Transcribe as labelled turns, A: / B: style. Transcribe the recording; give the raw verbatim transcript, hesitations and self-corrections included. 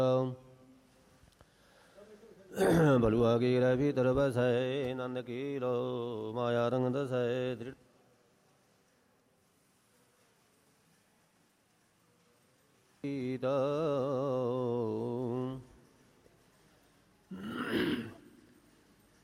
A: ਬਲੂਆ ਕੀ ਰਹਿ ਭੀਤਰ ਬਸੈ ਨੰਦ ਕੀ ਲੋ ਮਾਇਆ ਰੰਗ ਦਸੈ ਦ੍ਰਿੜ